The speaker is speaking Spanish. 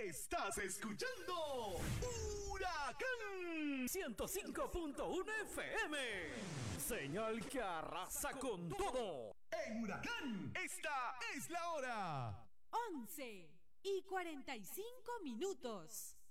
Estás escuchando Huracán 105.1 FM. Señal que arrasa con todo. En Huracán, esta es la hora. 11:45.